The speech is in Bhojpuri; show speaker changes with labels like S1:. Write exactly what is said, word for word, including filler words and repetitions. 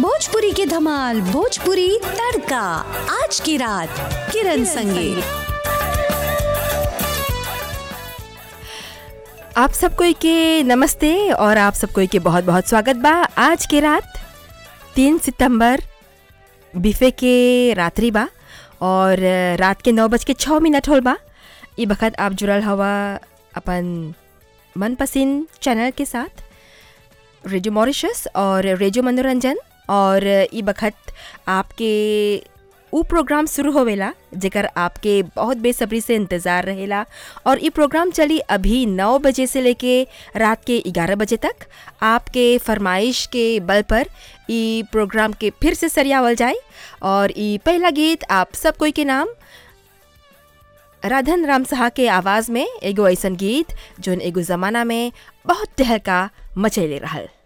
S1: भोजपुरी के धमाल, भोजपुरी तड़का। आज की रात किरण संगे।
S2: आप सबको के नमस्ते और आप सबको के बहुत बहुत स्वागत बा। आज के रात तीन सितंबर बिफे के रात्रि बा और रात के नौ बज के छः मिनट होल बा। ये बखत आप जुड़ल हवा अपन मनपसंद चैनल के साथ, रेडियो मॉरिशस और रेडियो मनोरंजन। और ये बखत आपके वो प्रोग्राम शुरू होवेला जेकर आपके बहुत बेसब्री से इंतज़ार रहेला। और ये प्रोग्राम चली अभी नौ बजे से लेके रात के ग्यारह बजे तक। आपके फरमाइश के बल पर ये प्रोग्राम के फिर से सरियावल जाए। और ये पहला गीत आप सब कोई के नाम राधन राम साहा के आवाज़ में एगो ऐसन गीत जोन एगो ज़माना में बहुत टहलका मचैले रहल।